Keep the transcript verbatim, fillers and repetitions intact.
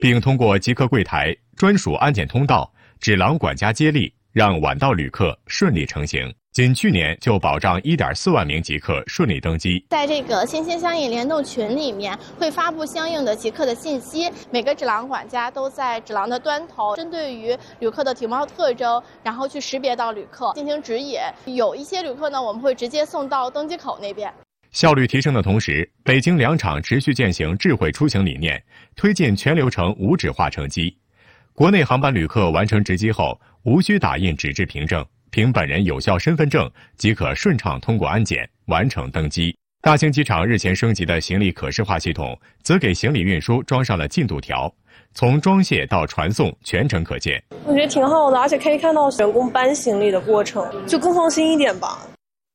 并通过即刻柜台、专属安检通道、指廊管家接力，让晚到旅客顺利成行。仅去年就保障 一点四万名极客顺利登机。 在这个心心相印联动群里面，会发布相应的极客的信息。每个指廊管家都在指廊的端头，针对于旅客的体貌特征，然后去识别到旅客进行指引。有一些旅客呢，我们会直接送到登机口那边。 效率提升的同时，北京两厂持续践行智慧出行理念，推进全流程无纸化乘机。国内航班旅客完成值机后，无需打印纸质凭证，凭本人有效身份证即可顺畅通过安检，完成登机。大兴机场日前升级的行李可视化系统，则给行李运输装上了进度条，从装卸到传送全程可见。 我觉得挺好的，而且可以看到员工搬行李的过程，就更放心一点吧。